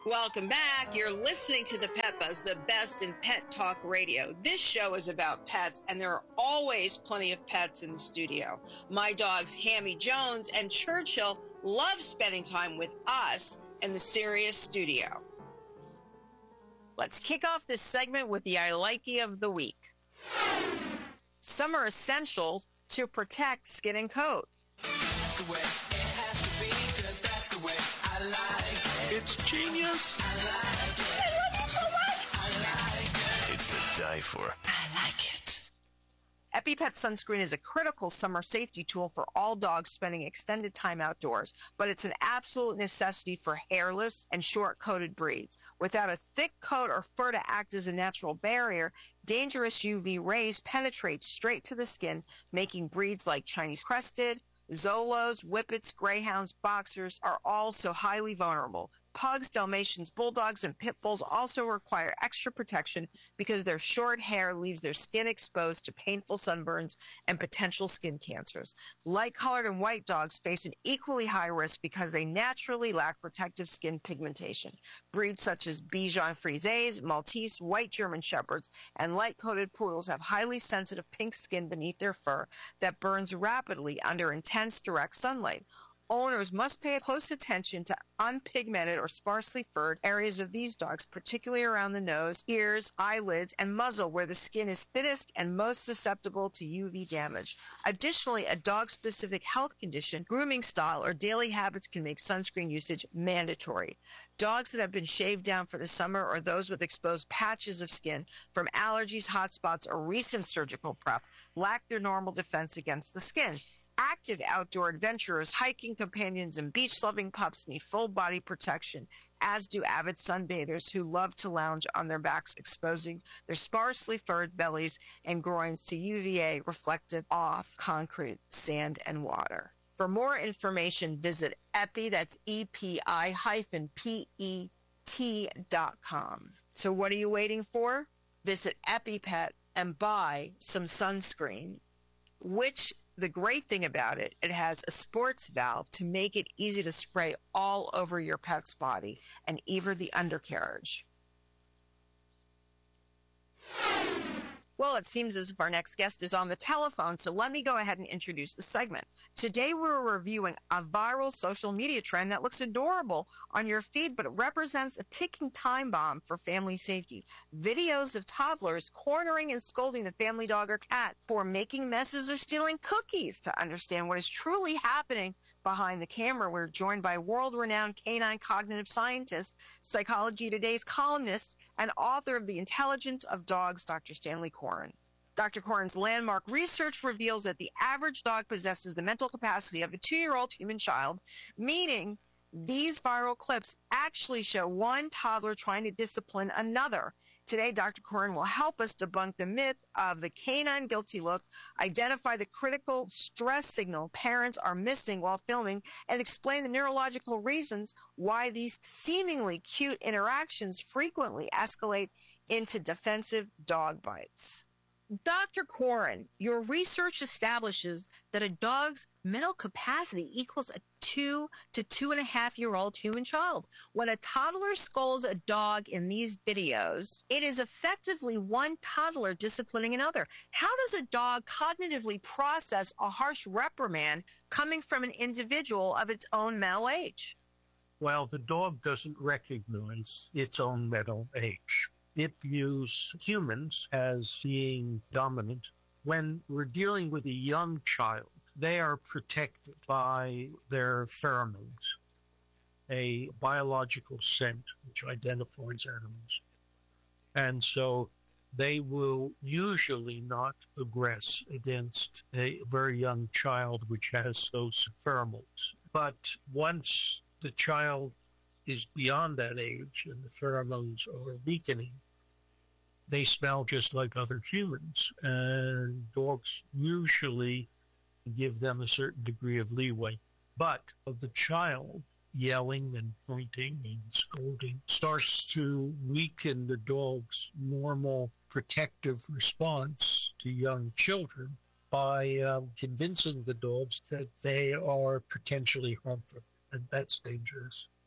Welcome back. You're listening to the Pet Buzz, the best in pet talk radio. This show is about pets, and there are always plenty of pets in the studio. My dogs, Hammy Jones and Churchill, love spending time with us in the Sirius studio. Let's kick off this segment with the I Likey of the week. Summer essentials to protect skin and coat. That's the way it has to be, 'cause that's the way I like it. It's genius. I like it. I love it so much. I like it. It's to die for. I like it. EpiPet sunscreen is a critical summer safety tool for all dogs spending extended time outdoors, but it's an absolute necessity for hairless and short-coated breeds. Without a thick coat or fur to act as a natural barrier, dangerous UV rays penetrate straight to the skin, making breeds like Chinese Crested, Zolos, Whippets, Greyhounds, Boxers are also highly vulnerable. Pugs, Dalmatians, Bulldogs, and Pit Bulls also require extra protection because their short hair leaves their skin exposed to painful sunburns and potential skin cancers. Light-colored and white dogs face an equally high risk because they naturally lack protective skin pigmentation. Breeds such as Bichon Frises, Maltese, White German Shepherds, and light-coated poodles have highly sensitive pink skin beneath their fur that burns rapidly under intense direct sunlight. Owners must pay close attention to unpigmented or sparsely furred areas of these dogs, particularly around the nose, ears, eyelids, and muzzle, where the skin is thinnest and most susceptible to UV damage. Additionally, a dog-specific health condition, grooming style, or daily habits can make sunscreen usage mandatory. Dogs that have been shaved down for the summer or those with exposed patches of skin from allergies, hot spots, or recent surgical prep lack their normal defense against the skin. Active outdoor adventurers, hiking companions, and beach-loving pups need full-body protection, as do avid sunbathers who love to lounge on their backs, exposing their sparsely furred bellies and groins to UVA reflected off concrete, sand, and water. For more information, visit EPI, that's EPI-PET.com. So what are you waiting for? Visit EpiPet and buy some sunscreen, which the great thing about it, it has a sports valve to make it easy to spray all over your pet's body and even the undercarriage. Well, it seems as if our next guest is on the telephone, so let me go ahead and introduce the segment. Today, we're reviewing a viral social media trend that looks adorable on your feed, but it represents a ticking time bomb for family safety. Videos of toddlers cornering and scolding the family dog or cat for making messes or stealing cookies. To understand what is truly happening behind the camera, we're joined by world-renowned canine cognitive scientist, Psychology Today's columnist, and author of The Intelligence of Dogs, Dr. Stanley Coren. Dr. Coren's landmark research reveals that the average dog possesses the mental capacity of a 2-year-old human child, meaning these viral clips actually show one toddler trying to discipline another. Today, Dr. Coren will help us debunk the myth of the canine guilty look, identify the critical stress signal parents are missing while filming, and explain the neurological reasons why these seemingly cute interactions frequently escalate into defensive dog bites. Dr. Coren, your research establishes that a dog's mental capacity equals a 2 to 2.5-year-old human child. When a toddler scolds a dog in these videos, it is effectively one toddler disciplining another. How does a dog cognitively process a harsh reprimand coming from an individual of its own mental age? Well, the dog doesn't recognize its own mental age. It views humans as being dominant. When we're dealing with a young child, they are protected by their pheromones, a biological scent which identifies animals. And so they will usually not aggress against a very young child which has those pheromones. But once the child is beyond that age and the pheromones are weakening, they smell just like other humans. And dogs usually give them a certain degree of leeway. But of the child yelling and pointing and scolding starts to weaken the dog's normal protective response to young children by convincing the dogs that they are potentially harmful, and that's dangerous.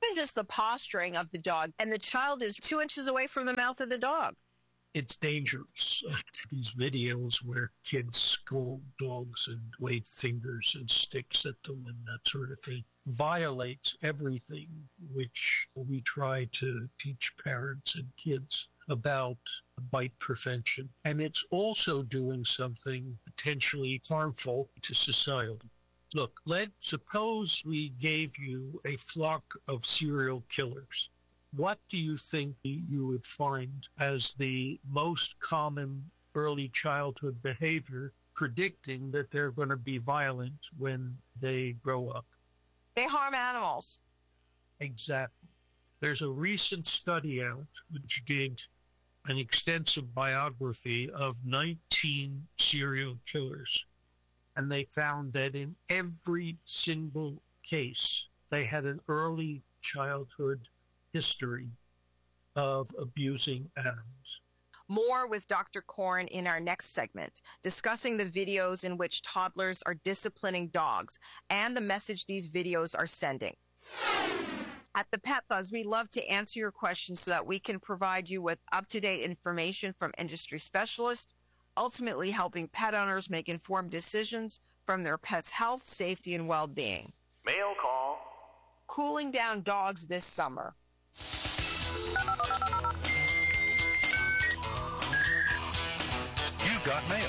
even just the posturing of the dog, and the child is 2 inches away from the mouth of the dog. It's dangerous. These videos where kids scold dogs and wave fingers and sticks at them and that sort of thing violates everything which we try to teach parents and kids about bite prevention. And it's also doing something potentially harmful to society. Look, let's suppose we gave you a flock of serial killers. What do you think you would find as the most common early childhood behavior predicting that they're going to be violent when they grow up? They harm animals. Exactly. There's a recent study out which did an extensive biography of 19 serial killers, and they found that in every single case, they had an early childhood history of abusing animals. More with Dr. Korn in our next segment, discussing the videos in which toddlers are disciplining dogs and the message these videos are sending. At the Pet Buzz, we love to answer your questions so that we can provide you with up-to-date information from industry specialists, ultimately helping pet owners make informed decisions from their pet's health, safety, and well-being. Mail call. Cooling down dogs this summer. You got mail.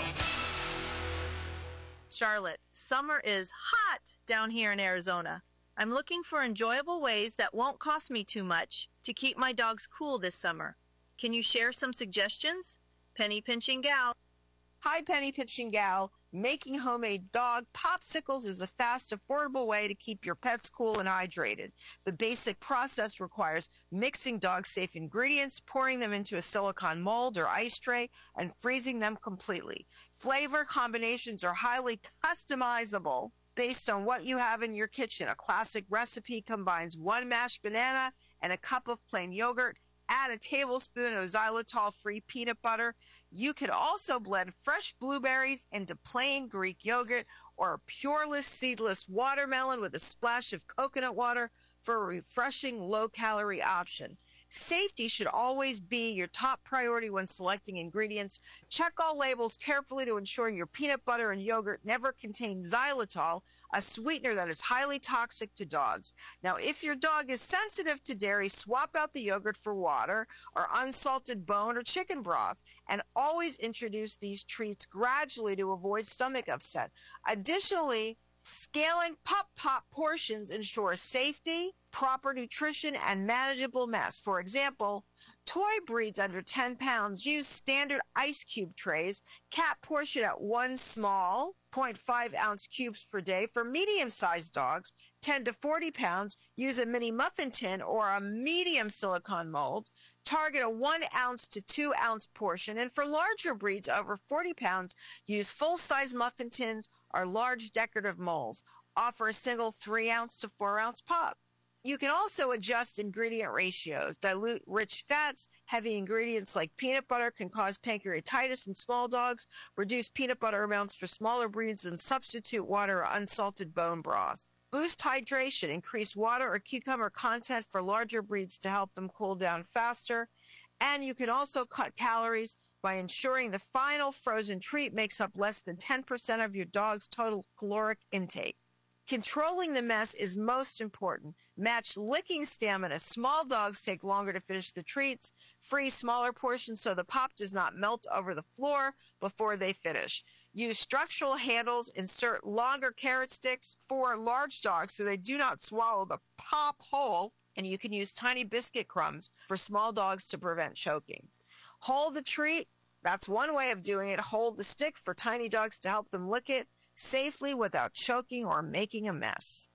Charlotte, summer is hot down here in Arizona. I'm looking for enjoyable ways that won't cost me too much to keep my dogs cool this summer. Can you share some suggestions? Penny Pinching Gal. Hi, Penny Pinching Gal. Making homemade dog popsicles is a fast, affordable way to keep your pets cool and hydrated. The basic process requires mixing dog-safe ingredients, pouring them into a silicone mold or ice tray, and freezing them completely. Flavor combinations are highly customizable based on what you have in your kitchen. A classic recipe combines 1 mashed banana and a cup of plain yogurt. Add a tablespoon of xylitol-free peanut butter. You could also blend fresh blueberries into plain Greek yogurt or a pureless, seedless watermelon with a splash of coconut water for a refreshing, low-calorie option. Safety should always be your top priority when selecting ingredients. Check all labels carefully to ensure your peanut butter and yogurt never contain xylitol, a sweetener that is highly toxic to dogs. Now, if your dog is sensitive to dairy, swap out the yogurt for water or unsalted bone or chicken broth, and always introduce these treats gradually to avoid stomach upset. Additionally, scaling pop portions ensures safety, proper nutrition, and manageable mess. For example, toy breeds under 10 pounds use standard ice cube trays. Cat portion at 1 small 0.5 ounce cubes per day. For medium-sized dogs, 10 to 40 pounds, use a mini muffin tin or a medium silicone mold. Target a 1 ounce to 2 ounce portion. And for larger breeds over 40 pounds, use full-size muffin tins or large decorative molds. Offer a single 3 ounce to 4 ounce pop. You can also adjust ingredient ratios. Dilute rich fats. Heavy ingredients like peanut butter can cause pancreatitis in small dogs. Reduce peanut butter amounts for smaller breeds and substitute water or unsalted bone broth. Boost hydration. Increase water or cucumber content for larger breeds to help them cool down faster. And you can also cut calories by ensuring the final frozen treat makes up less than 10% of your dog's total caloric intake. Controlling the mess is most important. Match licking stamina. Small dogs take longer to finish the treats. Freeze smaller portions so the pop does not melt over the floor before they finish. Use structural handles. Insert longer carrot sticks for large dogs so they do not swallow the pop whole. And you can use tiny biscuit crumbs for small dogs to prevent choking. Hold the treat. That's one way of doing it. Hold the stick for tiny dogs to help them lick it safely without choking or making a mess.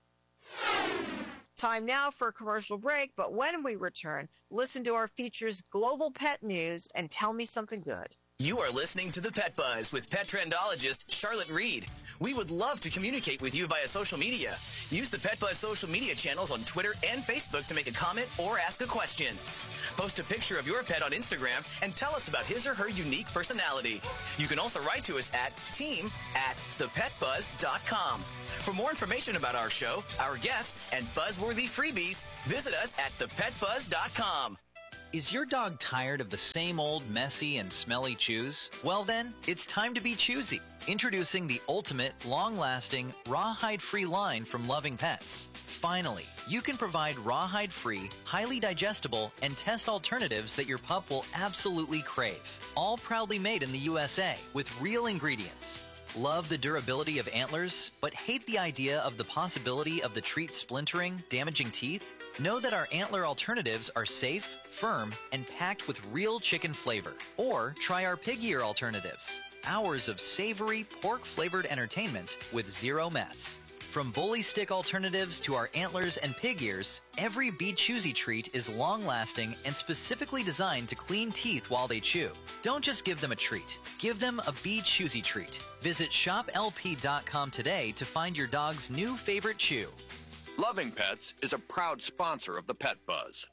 Time now for a commercial break, but when we return, listen to our features Global Pet News and Tell Me Something Good. You are listening to The Pet Buzz with pet trendologist Charlotte Reed. We would love to communicate with you via social media. Use the Pet Buzz social media channels on Twitter and Facebook to make a comment or ask a question. Post a picture of your pet on Instagram and tell us about his or her unique personality. You can also write to us at team@thepetbuzz.com. For more information about our show, our guests, and buzzworthy freebies, visit us at thepetbuzz.com. Is your dog tired of the same old messy and smelly chews? Well then, it's time to be choosy. Introducing the ultimate, long-lasting, rawhide-free line from Loving Pets. Finally, you can provide rawhide-free, highly digestible, and test alternatives that your pup will absolutely crave. All proudly made in the USA with real ingredients. Love the durability of antlers, but hate the idea of the possibility of the treat splintering, damaging teeth? Know that our antler alternatives are safe, firm, and packed with real chicken flavor. Or try our pig ear alternatives. Hours of savory, pork-flavored entertainment with zero mess. From bully stick alternatives to our antlers and pig ears, every Be Choosy treat is long-lasting and specifically designed to clean teeth while they chew. Don't just give them a treat. Give them a Be Choosy treat. Visit shoplp.com today to find your dog's new favorite chew. Loving Pets is a proud sponsor of the Pet Buzz.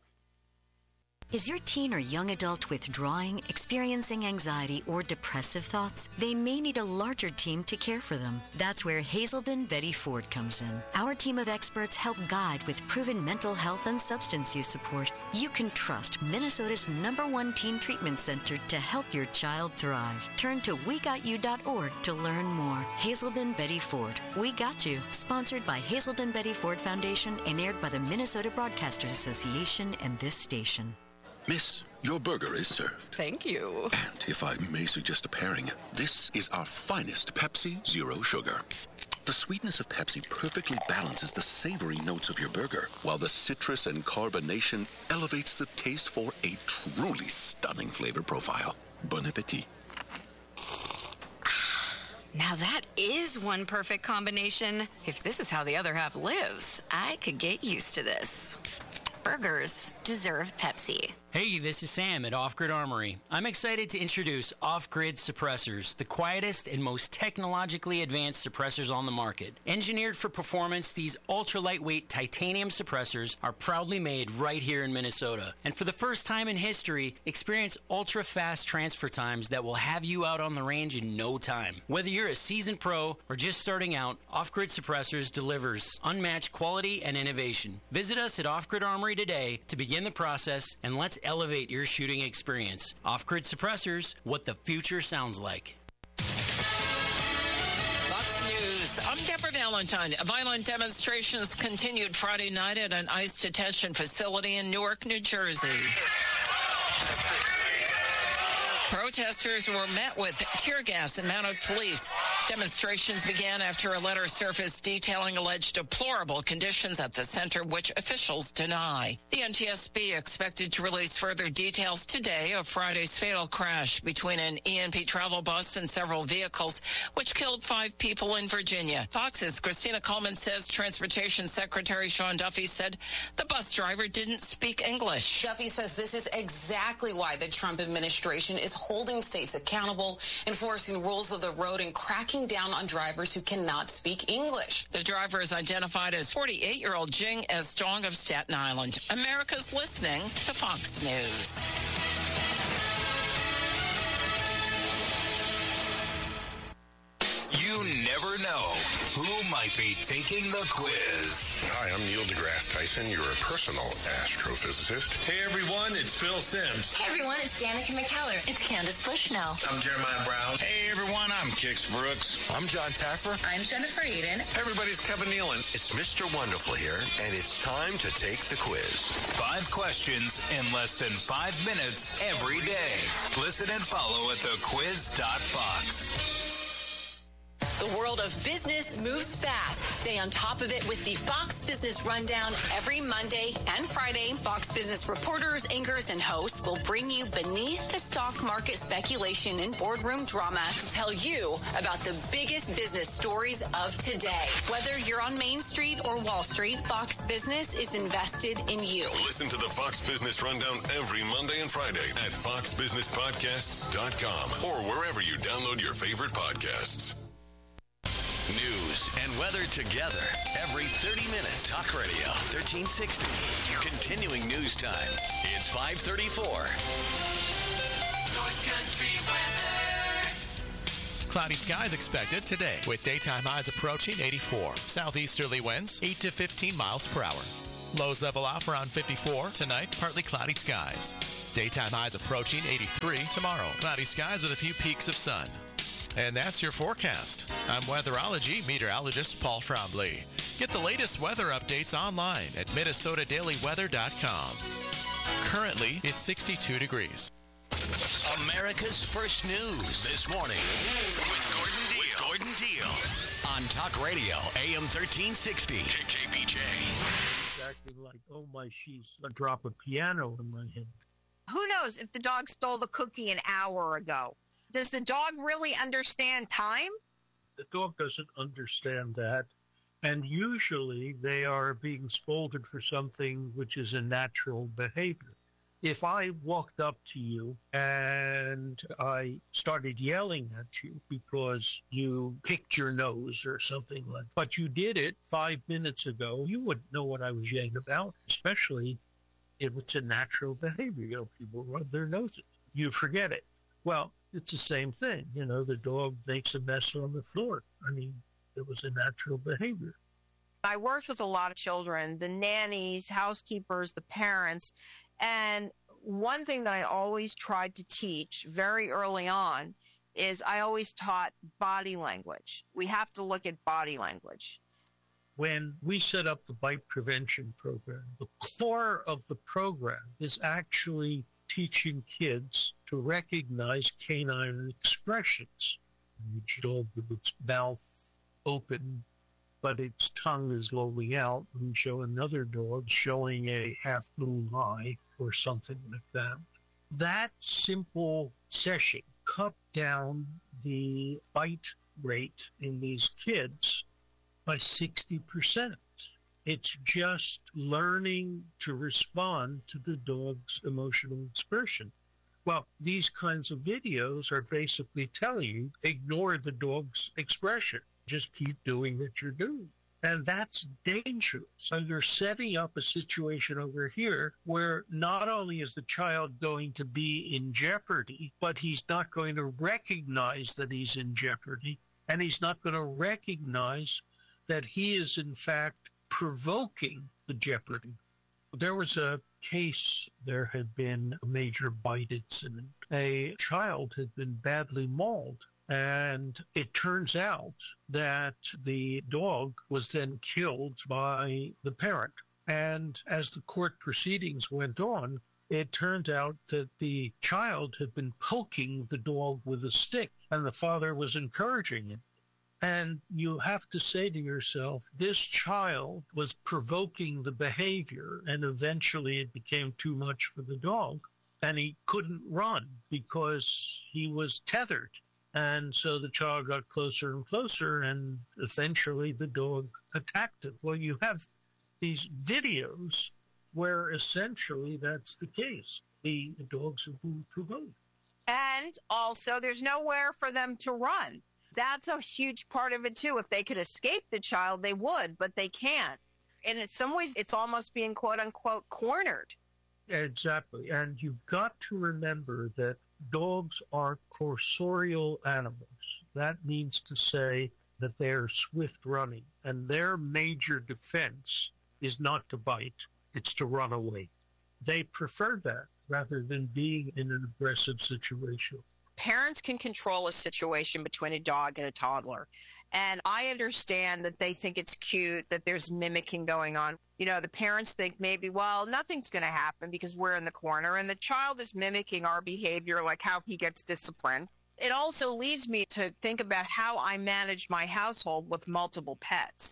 Is your teen or young adult withdrawing, experiencing anxiety, or depressive thoughts? They may need a larger team to care for them. That's where Hazelden Betty Ford comes in. Our team of experts help guide with proven mental health and substance use support. You can trust Minnesota's #1 teen treatment center to help your child thrive. Turn to WeGotYou.org to learn more. Hazelden Betty Ford. We Got You. Sponsored by Hazelden Betty Ford Foundation and aired by the Minnesota Broadcasters Association and this station. Miss, your burger is served. Thank you. And if I may suggest a pairing, this is our finest Pepsi Zero Sugar. The sweetness of Pepsi perfectly balances the savory notes of your burger, while the citrus and carbonation elevates the taste for a truly stunning flavor profile. Bon appetit. Now that is one perfect combination. If this is how the other half lives, I could get used to this. Burgers deserve Pepsi. Hey, this is Sam at Off Grid Armory. I'm excited to introduce Off Grid Suppressors, the quietest and most technologically advanced suppressors on the market. Engineered for performance, these ultra-lightweight titanium suppressors are proudly made right here in Minnesota. And for the first time in history, experience ultra-fast transfer times that will have you out on the range in no time. Whether you're a seasoned pro or just starting out, Off Grid Suppressors delivers unmatched quality and innovation. Visit us at Off Grid Armory today to begin the process, and let's elevate your shooting experience. Off-Grid Suppressors, what the future sounds like. Fox News. I'm Deborah Valentine. Violent demonstrations continued Friday night at an ICE detention facility in Newark, New Jersey. Protesters were met with tear gas and mounted police. Demonstrations began after a letter surfaced detailing alleged deplorable conditions at the center, which officials deny. The NTSB expected to release further details today of Friday's fatal crash between an ENP travel bus and several vehicles, which killed 5 people in Virginia. Fox's Christina Coleman says Transportation Secretary Sean Duffy said the bus driver didn't speak English. Duffy says this is exactly why the Trump administration is holding states accountable, enforcing rules of the road, and cracking down on drivers who cannot speak English. The driver is identified as 48-year-old Jing S. Dong of Staten Island. America's listening to Fox News. You never know who might be taking the quiz. Hi, I'm Neil deGrasse Tyson, your personal astrophysicist. Hey everyone, it's Phil Simms. Hey everyone, it's Danica McKellar. It's Candace Bushnell. I'm Jeremiah Brown. Hey everyone, I'm Kix Brooks. I'm John Taffer. I'm Jennifer Eden. Hey everybody, it's Kevin Nealon. It's Mr. Wonderful here, and it's time to take the quiz. 5 questions in less than 5 minutes every day. Listen and follow at thequiz.fox. The world of business moves fast. Stay on top of it with the Fox Business Rundown every Monday and Friday. Fox Business reporters, anchors, and hosts will bring you beneath the stock market speculation and boardroom drama to tell you about the biggest business stories of today. Whether you're on Main Street or Wall Street, Fox Business is invested in you. Listen to the Fox Business Rundown every Monday and Friday at foxbusinesspodcasts.com or wherever you download your favorite podcasts. News and weather together every 30 minutes. Talk Radio 1360. Continuing news time. It's 5:34. North Country weather. Cloudy skies expected today with daytime highs approaching 84. Southeasterly winds 8 to 15 miles per hour. Lows level off around 54. Tonight, partly cloudy skies. Daytime highs approaching 83 tomorrow. Cloudy skies with a few peaks of sun. And that's your forecast. I'm weatherology meteorologist Paul Trombley. Get the latest weather updates online at MinnesotaDailyWeather.com. Currently, it's 62 degrees. America's First News this morning with Gordon Deal on Talk Radio AM 1360 KBJ. Acting like, oh my, she's a drop of piano in my head. Who knows if the dog stole the cookie an hour ago? Does the dog really understand time? The dog doesn't understand that. And usually they are being scolded for something which is a natural behavior. If I walked up to you and I started yelling at you because you picked your nose or something like that, but you did it 5 minutes ago, you wouldn't know what I was yelling about, especially if it's a natural behavior. You know, people rub their noses. You forget it. Well, it's the same thing. You know, the dog makes a mess on the floor. I mean, it was a natural behavior. I worked with a lot of children, the nannies, housekeepers, the parents, and one thing that I always tried to teach very early on is I always taught body language. We have to look at body language. When we set up the bite prevention program, the core of the program is actually teaching kids to recognize canine expressions. Each dog with its mouth open, but its tongue is lolling out, and show another dog showing a half blue eye or something like that. That simple session cut down the bite rate in these kids by 60%. It's just learning to respond to the dog's emotional expression. Well, these kinds of videos are basically telling you, ignore the dog's expression. Just keep doing what you're doing. And that's dangerous. So you're setting up a situation over here where not only is the child going to be in jeopardy, but he's not going to recognize that he's in jeopardy, and he's not going to recognize that he is, in fact, provoking the jeopardy. There was a case, there had been a major bite incident. A child had been badly mauled, and it turns out that the dog was then killed by the parent. And as the court proceedings went on, it turned out that the child had been poking the dog with a stick, and the father was encouraging it. And you have to say to yourself, this child was provoking the behavior, and eventually it became too much for the dog, and he couldn't run because he was tethered. And so the child got closer and closer, and eventually the dog attacked it. Well, you have these videos where essentially that's the case. The dogs are being provoked. And also, there's nowhere for them to run. That's a huge part of it, too. If they could escape the child, they would, but they can't. And in some ways, it's almost being, quote unquote, cornered. Exactly. And you've got to remember that dogs are cursorial animals. That means to say that they're swift running, and their major defense is not to bite, it's to run away. They prefer that rather than being in an aggressive situation. Parents can control a situation between a dog and a toddler. And I understand that they think it's cute, that there's mimicking going on. You know, the parents think maybe, well, nothing's going to happen because we're in the corner, and the child is mimicking our behavior, like how he gets disciplined. It also leads me to think about how I manage my household with multiple pets.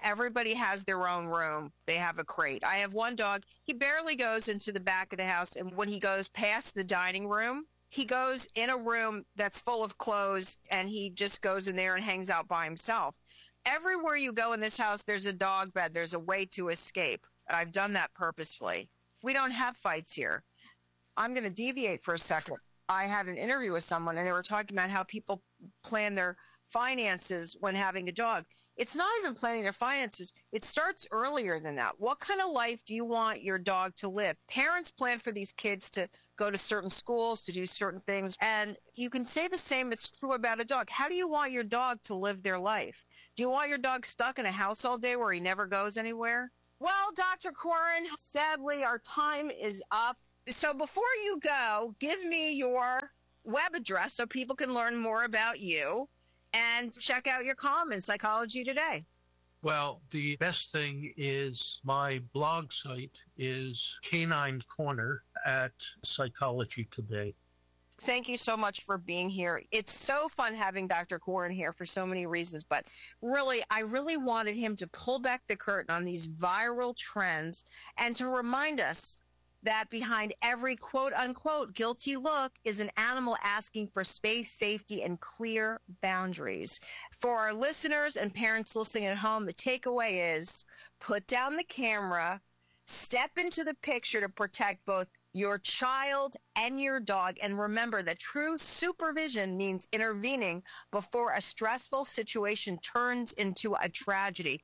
Everybody has their own room. They have a crate. I have one dog. He barely goes into the back of the house. And when he goes past the dining room, he goes in a room that's full of clothes and he just goes in there and hangs out by himself. Everywhere you go in this house, there's a dog bed. There's a way to escape. I've done that purposefully. We don't have fights here. I'm going to deviate for a second. I had an interview with someone and they were talking about how people plan their finances when having a dog. It's not even planning their finances. It starts earlier than that. What kind of life do you want your dog to live? Parents plan for these kids to go to certain schools, to do certain things. And you can say the same, it's true about a dog. How do you want your dog to live their life? Do you want your dog stuck in a house all day where he never goes anywhere? Well, Dr. Koren, sadly, our time is up. So before you go, give me your web address so people can learn more about you and check out your column in Psychology Today. Well, the best thing is my blog site is Canine Corner at Psychology Today. Thank you so much for being here. It's so fun having Dr. Koren here for so many reasons, but really, I really wanted him to pull back the curtain on these viral trends and to remind us that behind every quote-unquote guilty look is an animal asking for space, safety, and clear boundaries. For our listeners and parents listening at home, the takeaway is put down the camera, step into the picture to protect both your child and your dog, and remember that true supervision means intervening before a stressful situation turns into a tragedy.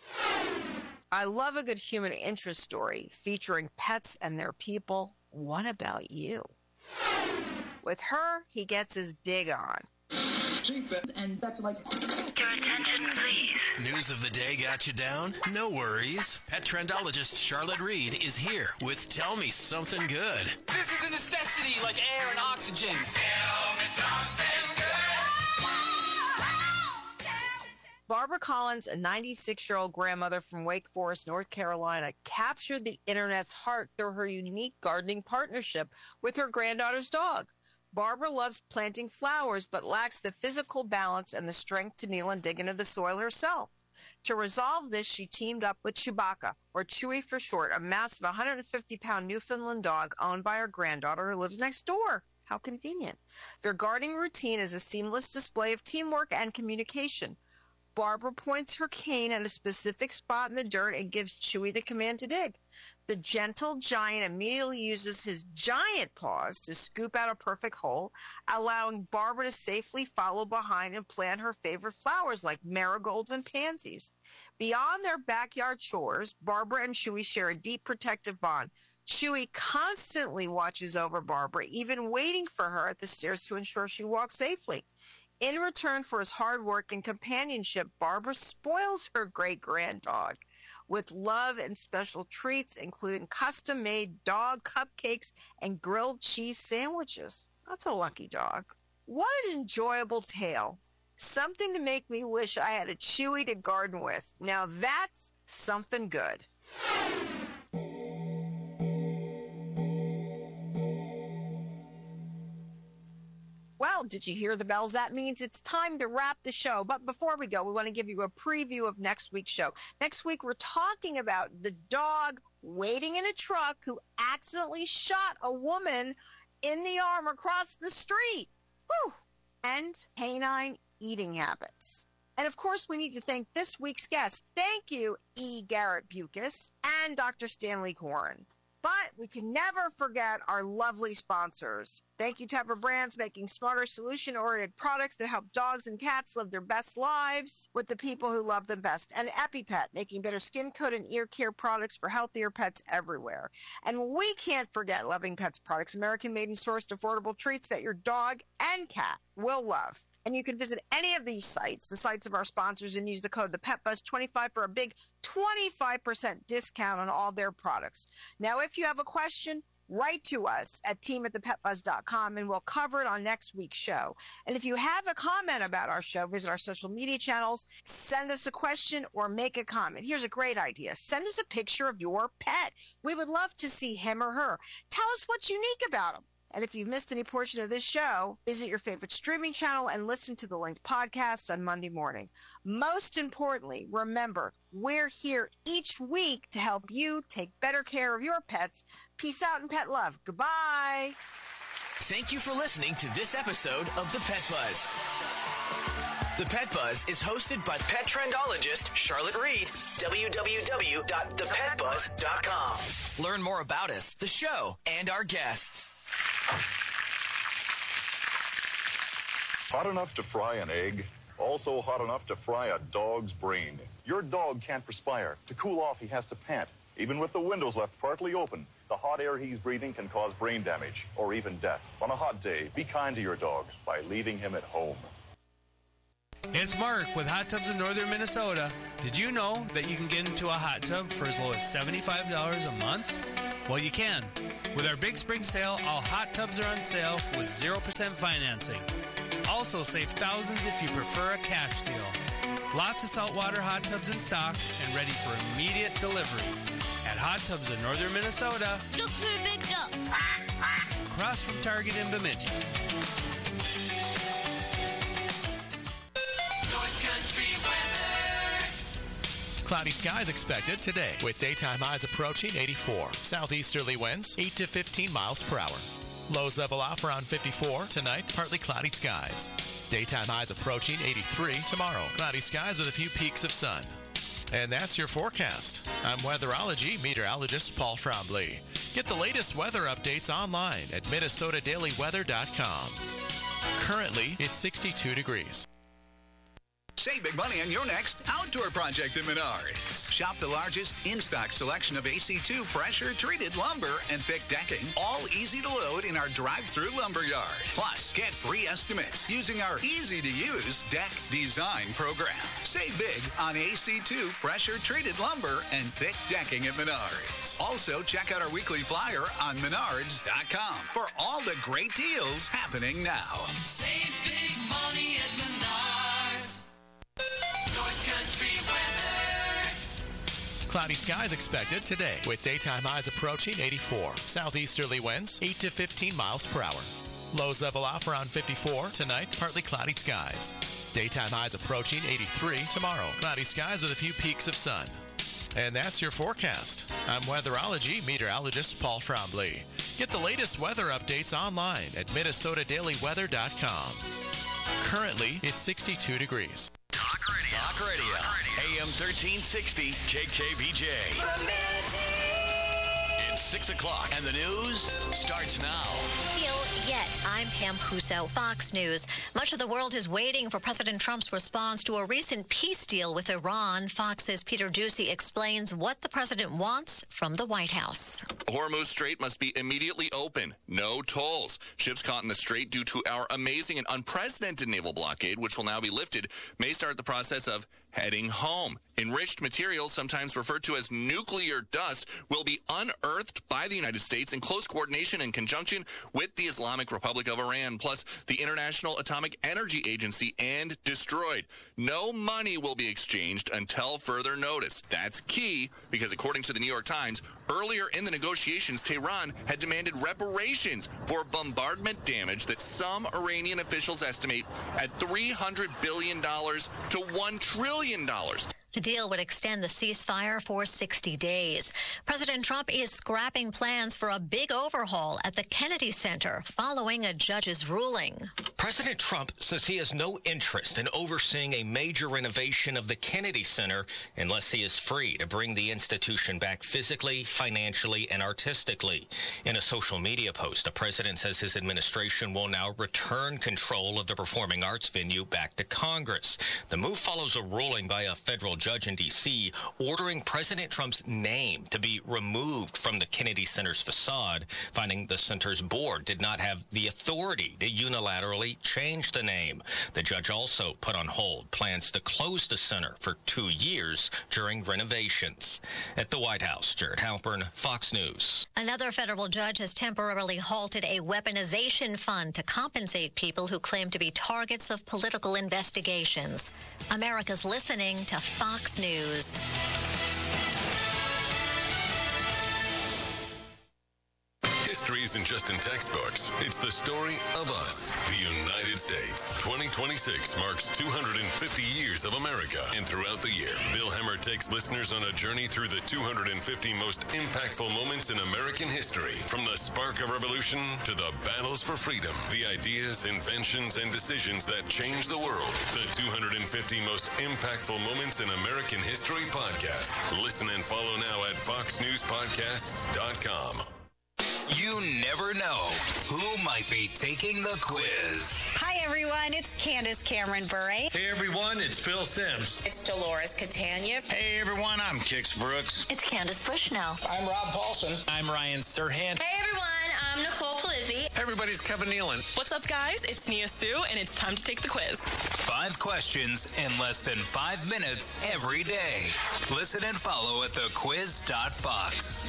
I love a good human interest story featuring pets and their people. What about you? With her, he gets his dig on. And that's like... Your attention, please. News of the day got you down? No worries. Pet trendologist Charlotte Reed is here with Tell Me Something Good. This is a necessity like air and oxygen. Tell me something good. Barbara Collins, a 96-year-old grandmother from Wake Forest, North Carolina, captured the internet's heart through her unique gardening partnership with her granddaughter's dog. Barbara loves planting flowers but lacks the physical balance and the strength to kneel and dig into the soil herself. To resolve this, she teamed up with Chewbacca, or Chewy for short, a massive 150-pound Newfoundland dog owned by her granddaughter who lives next door. How convenient. Their gardening routine is a seamless display of teamwork and communication. Barbara points her cane at a specific spot in the dirt and gives Chewy the command to dig. The gentle giant immediately uses his giant paws to scoop out a perfect hole, allowing Barbara to safely follow behind and plant her favorite flowers like marigolds and pansies. Beyond their backyard chores, Barbara and Chewy share a deep protective bond. Chewy constantly watches over Barbara, even waiting for her at the stairs to ensure she walks safely. In return for his hard work and companionship, Barbara spoils her great-granddog with love and special treats, including custom-made dog cupcakes and grilled cheese sandwiches. That's a lucky dog. What an enjoyable tale. Something to make me wish I had a Chewy to garden with. Now that's something good. Well, did you hear the bells? That means it's time to wrap the show. But before we go, we want to give you a preview of next week's show. Next week, we're talking about the dog waiting in a truck who accidentally shot a woman in the arm across the street. Whew. And canine eating habits. And of course, we need to thank this week's guests. Thank you, E. Garrett Bucas and Dr. Stanley Koren. But we can never forget our lovely sponsors. Thank you, Tepper Brands, making smarter, solution-oriented products that help dogs and cats live their best lives with the people who love them best. And EpiPet, making better skin, coat, and ear care products for healthier pets everywhere. And we can't forget Loving Pets products, American-made and sourced affordable treats that your dog and cat will love. And you can visit any of these sites, the sites of our sponsors, and use the code ThePetBuzz25 for a big 25% discount on all their products. Now, if you have a question, write to us at team@thepetbuzz.com, and we'll cover it on next week's show. And if you have a comment about our show, visit our social media channels, send us a question, or make a comment. Here's a great idea. Send us a picture of your pet. We would love to see him or her. Tell us what's unique about him. And if you've missed any portion of this show, visit your favorite streaming channel and listen to the linked podcast on Monday morning. Most importantly, remember, we're here each week to help you take better care of your pets. Peace out and pet love. Goodbye. Thank you for listening to this episode of The Pet Buzz. The Pet Buzz is hosted by pet trendologist Charlotte Reed. www.thepetbuzz.com. Learn more about us, the show, and our guests. Hot enough to fry an egg, also hot enough to fry a dog's brain. Your dog can't perspire. To cool off, he has to pant. Even with the windows left partly open, the hot air he's breathing can cause brain damage or even death. On a hot day, be kind to your dog by leaving him at home. It's Mark with Hot Tubs in Northern Minnesota. Did you know that you can get into a hot tub for as low as $75 a month? Well, you can. With our Big Spring Sale, all hot tubs are on sale with 0% financing. Also save thousands if you prefer a cash deal. Lots of saltwater hot tubs in stock and ready for immediate delivery. At Hot Tubs in Northern Minnesota. Look for a big duck. Across from Target in Bemidji. Cloudy skies expected today with daytime highs approaching 84. Southeasterly winds 8 to 15 miles per hour. Lows level off around 54. Tonight, partly cloudy skies. Daytime highs approaching 83 tomorrow. Cloudy skies with a few peaks of sun. And that's your forecast. I'm weatherology meteorologist Paul Trombley. Get the latest weather updates online at MinnesotaDailyWeather.com. Currently, it's 62 degrees. Save big money on your next outdoor project at Menards. Shop the largest in-stock selection of AC2 pressure-treated lumber and thick decking, all easy to load in our drive-through lumber yard. Plus, get free estimates using our easy-to-use deck design program. Save big on AC2 pressure-treated lumber and thick decking at Menards. Also, check out our weekly flyer on Menards.com for all the great deals happening now. Save big money at Menards. North Country weather. Cloudy skies expected today with daytime highs approaching 84. Southeasterly winds 8 to 15 miles per hour. Lows level off around 54. Tonight, partly cloudy skies. Daytime highs approaching 83 tomorrow. Cloudy skies with a few peaks of sun. And that's your forecast. I'm weatherology meteorologist Paul Trombley. Get the latest weather updates online at MinnesotaDailyWeather.com. Currently, it's 62 degrees. Talk Radio. AM 1360 KKBJ. It's 6 o'clock and the news starts now. Yet. I'm Pam Puso, Fox News. Much of the world is waiting for President Trump's response to a recent peace deal with Iran. Fox's Peter Doocy explains what the president wants from the White House. Hormuz Strait must be immediately open. No tolls. Ships caught in the strait due to our amazing and unprecedented naval blockade, which will now be lifted, may start the process of heading home. Enriched materials, sometimes referred to as nuclear dust, will be unearthed by the United States in close coordination and conjunction with the Islamic Republic of Iran, plus the International Atomic Energy Agency, and destroyed. No money will be exchanged until further notice. That's key because, according to the New York Times, earlier in the negotiations, Tehran had demanded reparations for bombardment damage that some Iranian officials estimate at $300 billion to $1 trillion. The deal would extend the ceasefire for 60 days. President Trump is scrapping plans for a big overhaul at the Kennedy Center following a judge's ruling. President Trump says he has no interest in overseeing a major renovation of the Kennedy Center unless he is free to bring the institution back physically, financially, and artistically. In a social media post, the president says his administration will now return control of the performing arts venue back to Congress. The move follows a ruling by a federal judge in D.C. ordering President Trump's name to be removed from the Kennedy Center's facade, finding the center's board did not have the authority to unilaterally change the name. The judge also put on hold plans to close the center for 2 years during renovations. At the White House, Jared Halpern, Fox News. Another federal judge has temporarily halted a weaponization fund to compensate people who claim to be targets of political investigations. America's listening to Fox News. History isn't just in textbooks. It's the story of us, the United States. 2026 marks 250 years of America. And throughout the year, Bill Hemmer takes listeners on a journey through the 250 most impactful moments in American history. From the spark of revolution to the battles for freedom, the ideas, inventions, and decisions that changed the world. The 250 most impactful moments in American history podcast. Listen and follow now at foxnewspodcasts.com. You never know who might be taking the quiz. Hi, everyone. It's Candace Cameron Bure. Hey, everyone. It's Phil Sims. It's Dolores Catania. Hey, everyone. I'm Kix Brooks. It's Candace Bushnell. I'm Rob Paulson. I'm Ryan Serhant. Hey, everyone. I'm Nicole Polizzi. Everybody's Kevin Nealon. What's up, guys? It's Nia Sue, and it's time to take the quiz. 5 questions in less than 5 minutes every day. Listen and follow at thequiz.fox.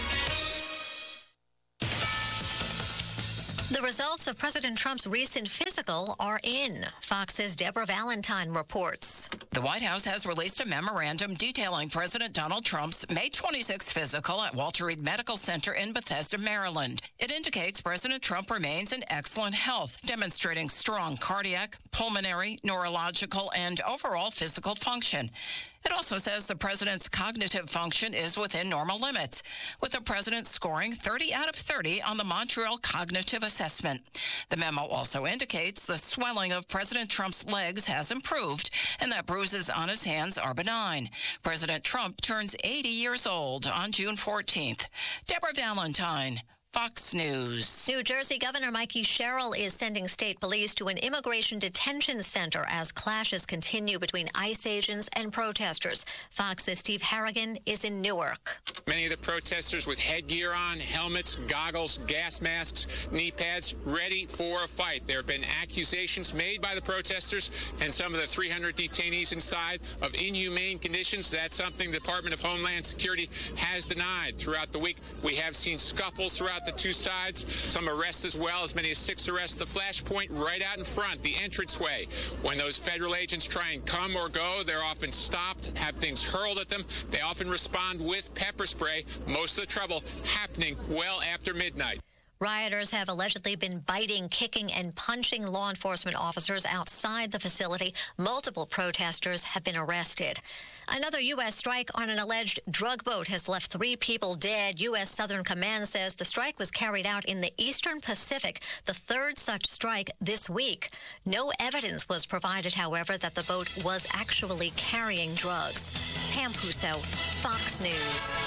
The results of President Trump's recent physical are in. Fox's Deborah Valentine reports. The White House has released a memorandum detailing President Donald Trump's May 26 physical at Walter Reed Medical Center in Bethesda, Maryland. It indicates President Trump remains in excellent health, demonstrating strong cardiac, pulmonary, neurological, and overall physical function. It also says the president's cognitive function is within normal limits, with the president scoring 30 out of 30 on the Montreal Cognitive Assessment. The memo also indicates the swelling of President Trump's legs has improved and that bruises on his hands are benign. President Trump turns 80 years old on June 14th. Deborah Valentine, Fox News. New Jersey Governor Mikey Sherrill is sending state police to an immigration detention center as clashes continue between ICE agents and protesters. Fox's Steve Harrigan is in Newark. Many of the protesters with headgear on, helmets, goggles, gas masks, knee pads, ready for a fight. There have been accusations made by the protesters and some of the 300 detainees inside of inhumane conditions. That's something the Department of Homeland Security has denied. Throughout the week, we have seen scuffles throughout the two sides, some arrests as well, as many as 6 arrests. The flashpoint right out in front, the entranceway. When those federal agents try and come or go, they're often stopped, have things hurled at them. They often respond with pepper spray, most of the trouble happening well after midnight. Rioters have allegedly been biting, kicking, and punching law enforcement officers outside the facility. Multiple protesters have been arrested. Another U.S. strike on an alleged drug boat has left 3 people dead. U.S. Southern Command says the strike was carried out in the Eastern Pacific, the 3rd such strike this week. No evidence was provided, however, that the boat was actually carrying drugs. Pam Puso, Fox News.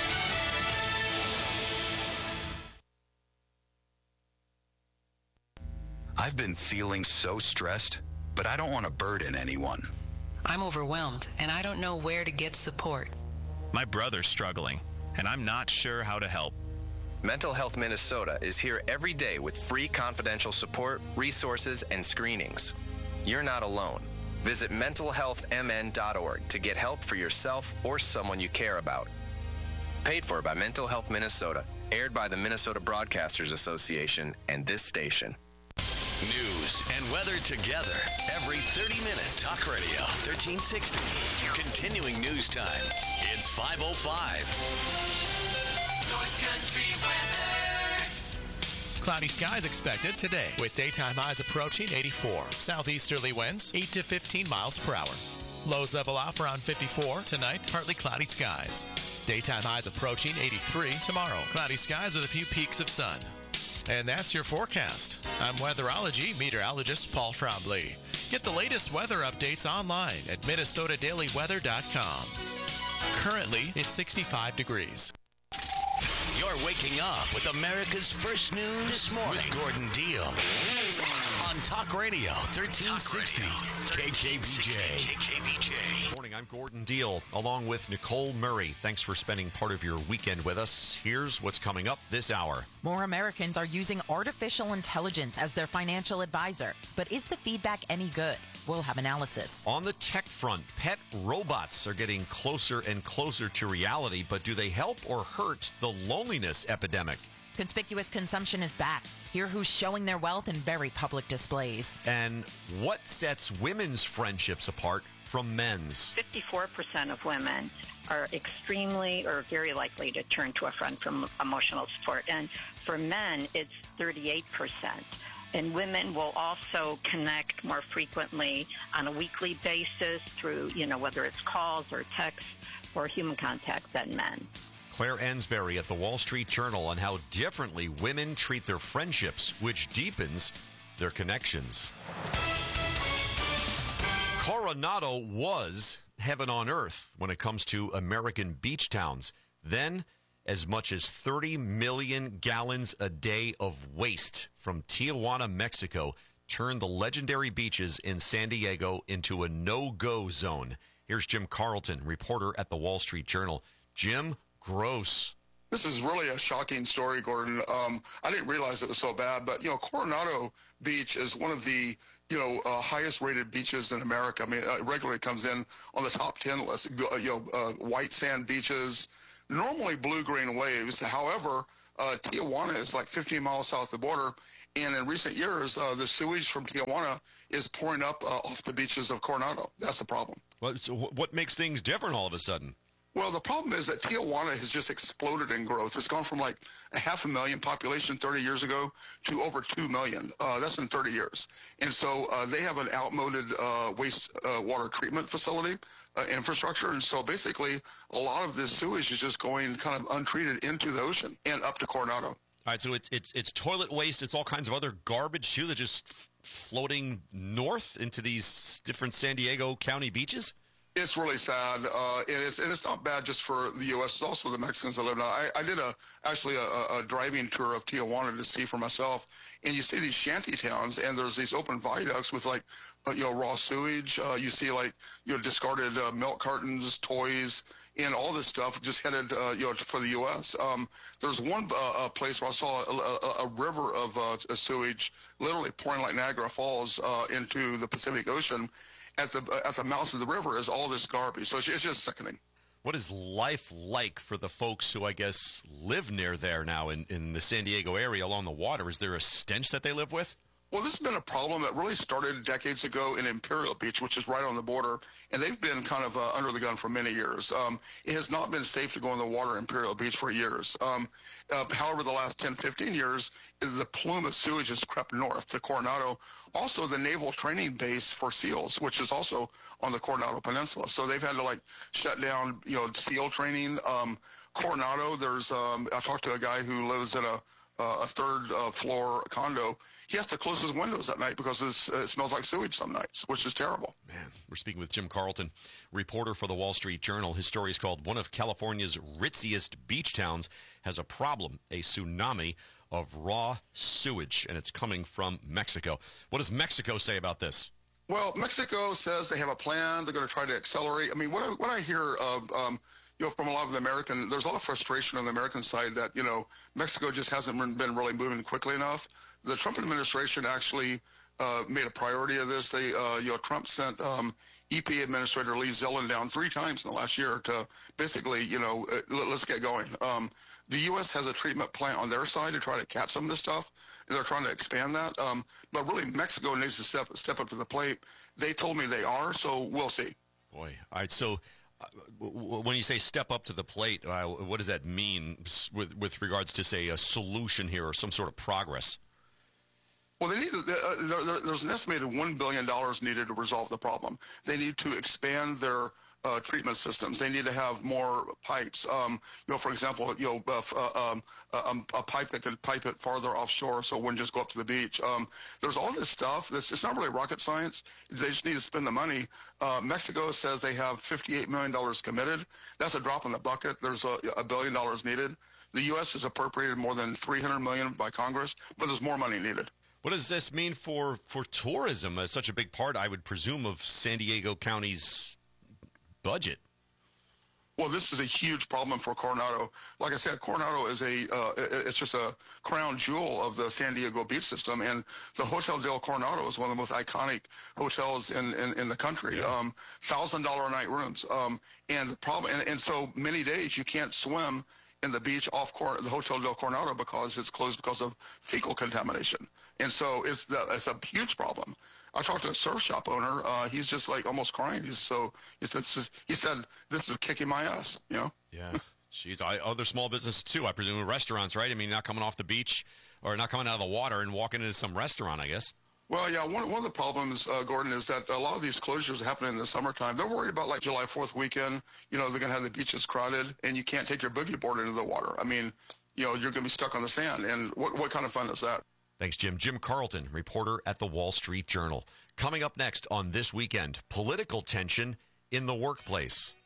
I've been feeling so stressed, but I don't want to burden anyone. I'm overwhelmed, and I don't know where to get support. My brother's struggling, and I'm not sure how to help. Mental Health Minnesota is here every day with free confidential support, resources, and screenings. You're not alone. Visit mentalhealthmn.org to get help for yourself or someone you care about. Paid for by Mental Health Minnesota, aired by the Minnesota Broadcasters Association and this station. News and weather together every 30 minutes. Talk Radio 1360. Continuing news time. It's 5:05. North Country weather. Cloudy skies expected today with daytime highs approaching 84. Southeasterly winds 8 to 15 miles per hour. Lows level off around 54 tonight. Partly cloudy skies. Daytime highs approaching 83 tomorrow. Cloudy skies with a few peaks of sun. And that's your forecast. I'm weatherology meteorologist Paul Trombley. Get the latest weather updates online at minnesotadailyweather.com. Currently, it's 65 degrees. You're waking up with America's first news this morning with Gordon Deal on Talk Radio 1360 KKBJ. Good morning, I'm Gordon Deal along with Nicole Murray. Thanks for spending part of your weekend with us. Here's what's coming up this hour. More Americans are using artificial intelligence as their financial advisor. But is the feedback any good? We'll have analysis. On the tech front, pet robots are getting closer and closer to reality, but do they help or hurt the loneliness epidemic? Conspicuous consumption is back. Hear who's showing their wealth in very public displays. And what sets women's friendships apart from men's? 54% of women are extremely or very likely to turn to a friend for emotional support. And for men, it's 38%. And women will also connect more frequently on a weekly basis through, whether it's calls or texts or human contact than men. Claire Ensbury at the Wall Street Journal on how differently women treat their friendships, which deepens their connections. Coronado was heaven on earth when it comes to American beach towns. Then, as much as 30 million gallons a day of waste from Tijuana, Mexico, turned the legendary beaches in San Diego into a no-go zone. Here's Jim Carlton, reporter at the Wall Street Journal. Jim, gross. This is really a shocking story, Gordon. I didn't realize it was so bad, but, Coronado Beach is one of the, highest rated beaches in America. I mean, it regularly comes in on the top 10 list, white sand beaches, normally blue-green waves. However, Tijuana is like 15 miles south of the border, and in recent years, the sewage from Tijuana is pouring up off the beaches of Coronado. That's the problem. Well, so what makes things different all of a sudden? Well, the problem is that Tijuana has just exploded in growth. It's gone from like a 500,000 population 30 years ago to over 2 million. That's in 30 years. And so they have an outmoded waste water treatment facility infrastructure. And so basically a lot of this sewage is just going kind of untreated into the ocean and up to Coronado. All right, so it's toilet waste. It's all kinds of other garbage, too, that just floating north into these different San Diego County beaches? It's really sad, and it's not bad just for the U.S. It's also the Mexicans that live now. I did actually a driving tour of Tijuana to see for myself, and you see these shanty towns, and there's these open viaducts with raw sewage. You see discarded milk cartons, toys, and all this stuff just headed for the U.S. There's one place where I saw a river of sewage literally pouring like Niagara Falls into the Pacific Ocean. At the mouth of the river is all this garbage. So it's just sickening. What is life like for the folks who, I guess, live near there now in the San Diego area along the water? Is there a stench that they live with? Well, this has been a problem that really started decades ago in Imperial Beach, which is right on the border, and they've been kind of under the gun for many years. It has not been safe to go in the water at Imperial Beach for years. However, the last 10, 15 years, the plume of sewage has crept north to Coronado. Also, the naval training base for SEALs, which is also on the Coronado Peninsula. So they've had to shut down, SEAL training. Coronado, I talked to a guy who lives in a third floor condo. He has to close his windows at night because it smells like sewage some nights, which is terrible. Man, we're speaking with Jim Carlton, reporter for the Wall Street Journal. His story is called "One of California's Ritziest Beach Towns Has a Problem, a Tsunami of Raw Sewage," and it's coming from Mexico. What does Mexico say about this? Well, Mexico says they have a plan. They're going to try to accelerate. I mean, what I hear of from a lot of the there's a lot of frustration on the American side that, Mexico just hasn't been really moving quickly enough. The Trump administration actually made a priority of this. Trump sent EPA Administrator Lee Zeldin down 3 times in the last year to basically, let's get going. The U.S. has a treatment plant on their side to try to catch some of this stuff, and they're trying to expand that. But really, Mexico needs to step up to the plate. They told me they are, so we'll see. Boy. All right, so when you say step up to the plate, what does that mean with regards to, say, a solution here or some sort of progress? Well, they need there's an estimated $1 billion needed to resolve the problem. They need to expand their treatment systems. They need to have more pipes. For example, a pipe that could pipe it farther offshore so it wouldn't just go up to the beach. There's all this stuff. It's not really rocket science. They just need to spend the money. Mexico says they have $58 million committed. That's a drop in the bucket. There's $1 billion needed. The U.S. has appropriated more than $300 million by Congress, but there's more money needed. What does this mean for tourism as such a big part, I would presume, of San Diego County's budget? Well, this is a huge problem for Coronado. Like I said, Coronado is it's just a crown jewel of the San Diego beach system, and the Hotel del Coronado is one of the most iconic hotels in the country. $1,000 a night rooms, and the problem, and so many days you can't swim in the beach off the Hotel del Coronado because it's closed because of fecal contamination. And so it's a huge problem. I talked to a surf shop owner. He's just like almost crying. He said, this is kicking my ass, you know? Yeah. Jeez, other small businesses too, I presume, restaurants, right? I mean, not coming off the beach or not coming out of the water and walking into some restaurant, I guess. Well, yeah, one of the problems, Gordon, is that a lot of these closures happen in the summertime. They're worried about like July 4th weekend. You know, they're going to have the beaches crowded, and you can't take your boogie board into the water. I mean, you know, you're going to be stuck on the sand. And what kind of fun is that? Thanks, Jim. Jim Carlton, reporter at the Wall Street Journal. Coming up next on This Weekend, political tension in the workplace.